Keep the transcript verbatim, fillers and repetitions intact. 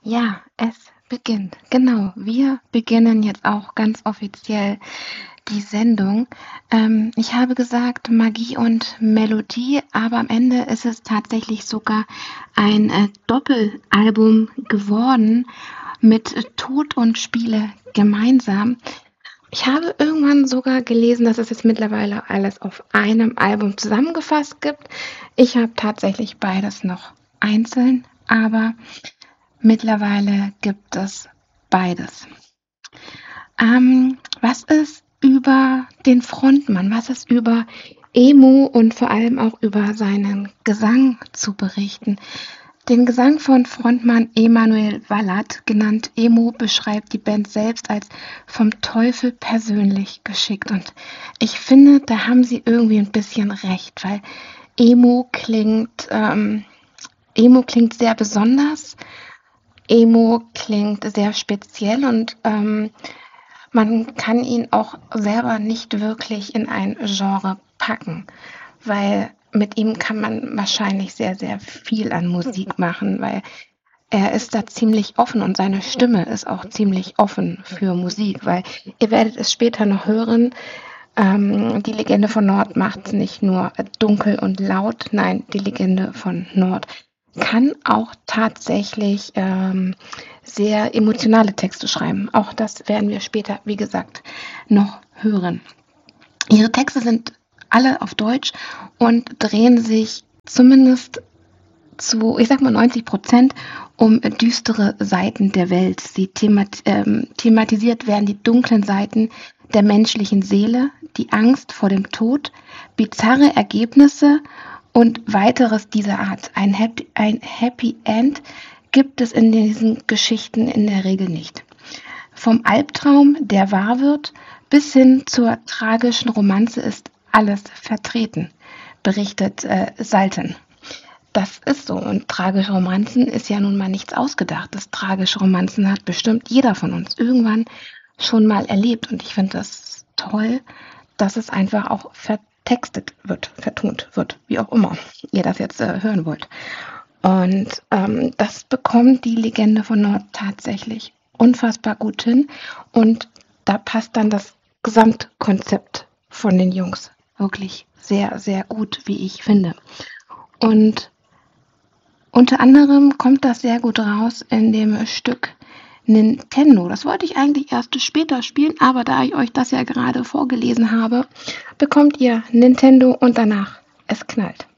Ja, es beginnt. Genau, wir beginnen jetzt auch ganz offiziell die Sendung. Ähm, ich habe gesagt Magie und Melodie, aber am Ende ist es tatsächlich sogar ein äh, Doppelalbum geworden mit äh, Tod und Spiele gemeinsam. Ich habe irgendwann sogar gelesen, dass es jetzt mittlerweile alles auf einem Album zusammengefasst gibt. Ich habe tatsächlich beides noch einzeln, aber mittlerweile gibt es beides. Ähm, was ist über den Frontmann, was ist über Emo und vor allem auch über seinen Gesang zu berichten? Den Gesang von Frontmann Emanuel Wallert, genannt Emo, beschreibt die Band selbst als vom Teufel persönlich geschickt. Und ich finde, da haben sie irgendwie ein bisschen recht, weil Emo klingt, ähm, Emo klingt sehr besonders. Emo klingt sehr speziell und ähm, man kann ihn auch selber nicht wirklich in ein Genre packen, weil mit ihm kann man wahrscheinlich sehr, sehr viel an Musik machen, weil er ist da ziemlich offen und seine Stimme ist auch ziemlich offen für Musik, weil ihr werdet es später noch hören. Ähm, die Legende von Nord macht es nicht nur dunkel und laut, nein, die Legende von Nord kann auch tatsächlich ähm, sehr emotionale Texte schreiben. Auch das werden wir später, wie gesagt, noch hören. Ihre Texte sind alle auf Deutsch und drehen sich zumindest zu, ich sag mal, neunzig Prozent um düstere Seiten der Welt. Sie themat, ähm, thematisiert werden die dunklen Seiten der menschlichen Seele, die Angst vor dem Tod, bizarre Ergebnisse und weiteres dieser Art. Ein Happy, ein Happy End gibt es in diesen Geschichten in der Regel nicht. Vom Albtraum, der wahr wird, bis hin zur tragischen Romanze ist alles vertreten, berichtet äh, Salten. Das ist so. Und tragische Romanzen ist ja nun mal nichts Ausgedachtes. Tragische Romanzen hat bestimmt jeder von uns irgendwann schon mal erlebt. Und ich finde das toll, dass es einfach auch vertextet wird, vertont wird, wie auch immer ihr das jetzt äh, hören wollt. Und ähm, das bekommt die Legende von Nord tatsächlich unfassbar gut hin. Und da passt dann das Gesamtkonzept von den Jungs wirklich sehr, sehr gut, wie ich finde. Und unter anderem kommt das sehr gut raus in dem Stück Nintendo. Das wollte ich eigentlich erst später spielen, aber da ich euch das ja gerade vorgelesen habe, bekommt ihr Nintendo und danach es knallt.